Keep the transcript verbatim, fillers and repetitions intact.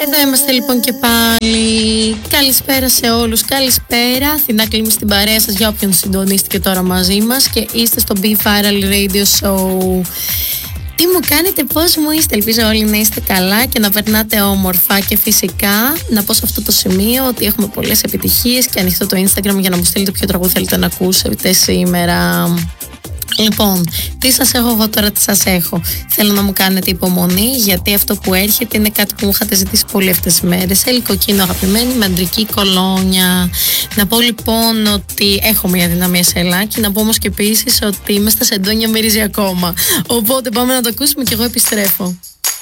Εδώ είμαστε λοιπόν και πάλι. Καλησπέρα σε όλους, καλησπέρα. Αθηνά Κλίμη στην παρέα σας για όποιον συντονίστηκε τώρα μαζί μας και είστε στο B-Viral Radio Show. Τι μου κάνετε, πώς μου είστε? Ελπίζω όλοι να είστε καλά και να περνάτε όμορφα. Και φυσικά να πω σε αυτό το σημείο ότι έχουμε πολλές επιτυχίες και ανοιχτό το Instagram για να μου στείλετε ποιο τραγούδι θέλετε να ακούσετε σήμερα. Λοιπόν, τι σας έχω εγώ τώρα, τι σας έχω. Θέλω να μου κάνετε υπομονή, γιατί αυτό που έρχεται είναι κάτι που μου είχατε ζητήσει πολύ αυτές τις μέρες. Σε λικοκίνο αγαπημένη, με αντρική κολόνια. Να πω λοιπόν ότι έχω μια δυναμία σε ελάκι. Να πω όμως και επίσης ότι είμαι στα σεντόνια, μυρίζει ακόμα. Οπότε πάμε να το ακούσουμε και εγώ επιστρέφω.